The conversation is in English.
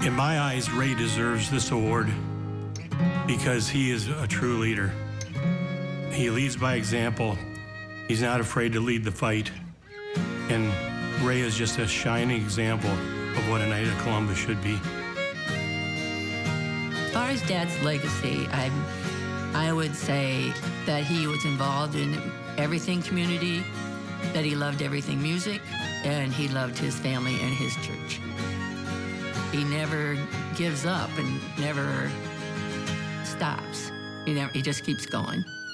In my eyes, Ray deserves this award because he is a true leader. He leads by example. He's not afraid to lead the fight. And Ray is just a shining example of what a Knight of Columbus should be. As far as Dad's legacy, I would say that he was involved in everything community, that he loved everything music, and he loved his family and his church. He never gives up and never stops. He just keeps going.